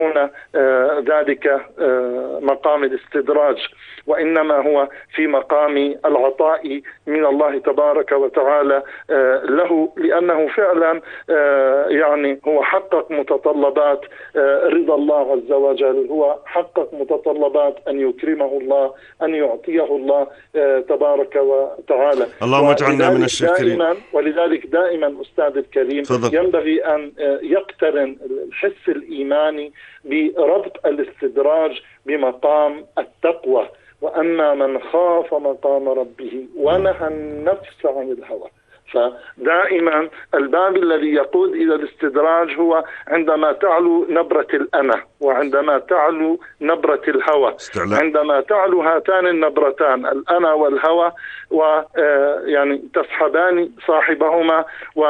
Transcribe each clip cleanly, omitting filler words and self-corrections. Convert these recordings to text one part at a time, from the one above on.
هنا ذلك مقام الاستدراج، وإنما هو في مقام العطاء من الله تبارك وتعالى له، لأنه فعلا يعني هو حقق متطلبات رضا الله عز وجل، هو حقق متطلبات أن يكرمه الله، أن يعطيه الله تبارك وتعالى. اللهم اجعلنا من الشاكرين. ولذلك دائما أستاذ الكريم ينبغي أن يقترن الحس الإيماني بربط الاستدراج بمقام التقوى. وأما من خاف مقام ربه ونهى النفس عن الهوى، فدائما الباب الذي يقود إلى الاستدراج هو عندما تعلو نبرة الأنا وعندما تعلو نبرة الهوى. عندما تعلو هاتان النبرتان الأنا والهوى ويعني تسحبان صاحبهما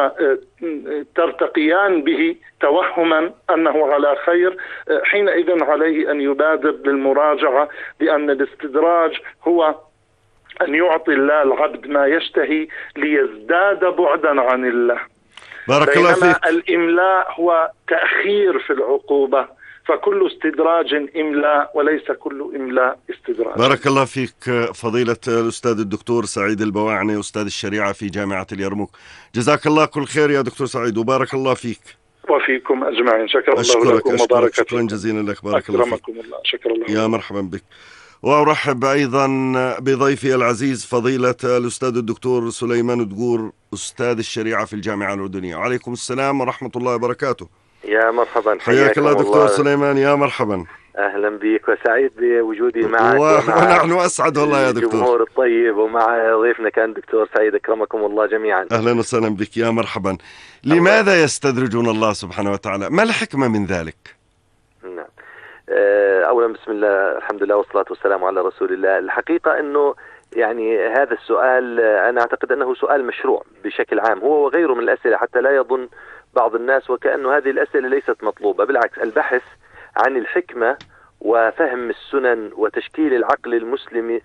وترتقيان به توهما أنه على خير، حينئذ عليه أن يبادر بالمراجعة، لأن الاستدراج هو أن يعطي الله العبد ما يشتهي ليزداد بعدا عن الله. بارك الله فيك. الإملاء هو تأخير في العقوبة، فكل استدراج إملاء وليس كل إملاء استدراج. بارك الله فيك فضيلة الأستاذ الدكتور سعيد البواعني، أستاذ الشريعة في جامعة اليرموك. جزاك الله كل خير يا دكتور سعيد وبارك الله فيك. وفيكم أجمعين. شكر الله لكم وبارك فيكم. شكرا جزيلا لك. بارك الله فيك. الله. شكر الله. يا مرحبا بك. وأرحب أيضا بضيفي العزيز فضيلة الأستاذ الدكتور سليمان دقور، أستاذ الشريعة في الجامعة الأردنية. وعليكم السلام ورحمة الله وبركاته. يا مرحبا. حياك الله دكتور سليمان. يا مرحبا. أهلا بك وسعيد بوجودي معك ونحن أسعد والله يا دكتور. الجمهور الطيب ومع ضيفنا كان دكتور سعيد، أكرمكم الله جميعا. أهلا وسهلا بك. يا مرحبا. لماذا يستدرجون الله سبحانه وتعالى؟ ما الحكمة من ذلك؟ نعم. أولا بسم الله، الحمد لله والصلاة والسلام على رسول الله. الحقيقة أنه يعني هذا السؤال أنا أعتقد أنه سؤال مشروع بشكل عام، هو وغيره من الأسئلة، حتى لا يظن بعض الناس وكأنه هذه الأسئلة ليست مطلوبة. بالعكس، البحث عن الحكمة وفهم السنن وتشكيل العقل المسلم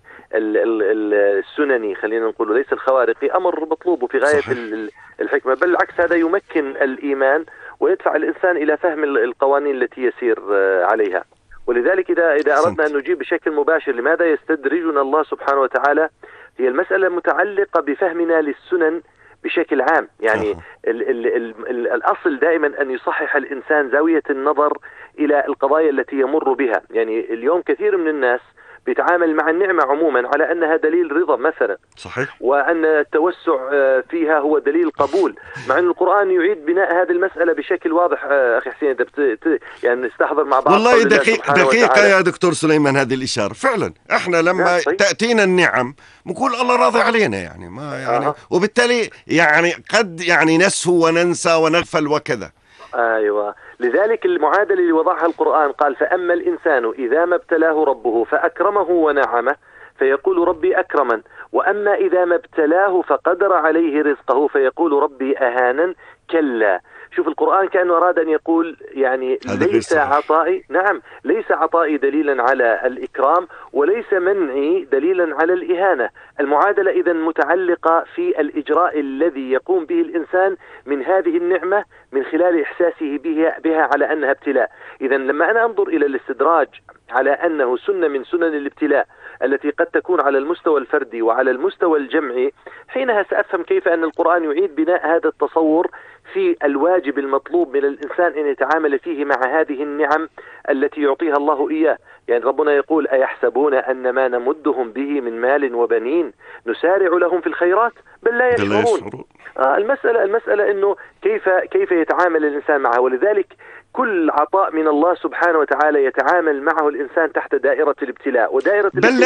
السنني، خلينا نقول ليس الخوارقي، أمر مطلوب في غاية الحكمة. بل بالعكس، هذا يمكن الإيمان ويدفع الإنسان إلى فهم القوانين التي يسير عليها. ولذلك إذا أردنا أن نجيب بشكل مباشر لماذا يستدرجنا الله سبحانه وتعالى، هي المسألة متعلقة بفهمنا للسنن بشكل عام. يعني الأصل دائما أن يصحح الإنسان زاوية النظر إلى القضايا التي يمر بها. يعني اليوم كثير من الناس بيتعامل مع النعمة عموما على أنها دليل رضا مثلا، صحيح، وأن التوسع فيها هو دليل قبول، مع أن القرآن يعيد بناء هذه المسألة بشكل واضح. أخي حسين، إذا يعني نستحضر مع بعض. والله دقيقة يا دكتور سليمان هذه الإشارة فعلا. إحنا لما تأتينا النعم نقول الله راضي علينا، يعني ما يعني وبالتالي يعني قد يعني نسهو وننسى ونغفل وكذا. أيوة، لذلك المعادلة اللي وضعها القرآن قال: فأما الإنسان إذا ما ابتلاه ربه فأكرمه ونعمه فيقول ربي أكرمن، وأما إذا ما ابتلاه فقدر عليه رزقه فيقول ربي أهانن. كلا. شوف، القرآن كأنه أراد أن يقول يعني ليس عطائي، نعم، ليس عطائي دليلا على الإكرام وليس منعي دليلا على الإهانة. المعادلة إذن متعلقة في الإجراء الذي يقوم به الإنسان من هذه النعمة من خلال إحساسه بها على أنها ابتلاء. إذن لما أنا أنظر إلى الاستدراج على أنه سنة من سنن الابتلاء التي قد تكون على المستوى الفردي وعلى المستوى الجمعي، حينها سأفهم كيف أن القرآن يعيد بناء هذا التصور في الواجب المطلوب من الإنسان أن يتعامل فيه مع هذه النعم التي يعطيها الله إياه. يعني ربنا يقول: أيحسبون أن ما نمدهم به من مال وبنين نسارع لهم في الخيرات بل لا يشعرون. المسألة أنه كيف يتعامل الإنسان معها. ولذلك كل عطاء من الله سبحانه وتعالى يتعامل معه الإنسان تحت دائرة الابتلاء، ودائرة بل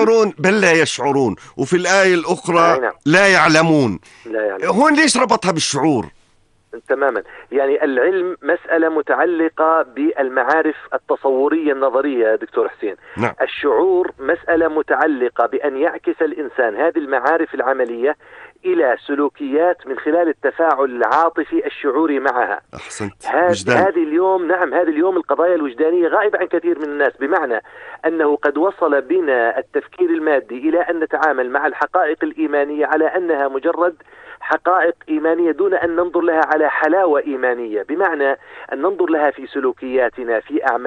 لا يشعرون. وفي الآية الأخرى لا يعلمون. هون ليش ربطها بالشعور؟ تماما. يعني العلم مسألة متعلقة بالمعارف التصورية النظرية يا دكتور حسين. نعم. الشعور مسألة متعلقة بأن يعكس الإنسان هذه المعارف العملية إلى سلوكيات من خلال التفاعل العاطفي الشعوري معها. أحسنت. هذه اليوم القضايا الوجدانية غائبة عن كثير من الناس، بمعنى أنه قد وصل بنا التفكير المادي إلى أن نتعامل مع الحقائق الإيمانية على أنها مجرد حقائق إيمانية دون أن ننظر لها على حلاوة إيمانية، بمعنى أن ننظر لها في سلوكياتنا، في أعمالنا،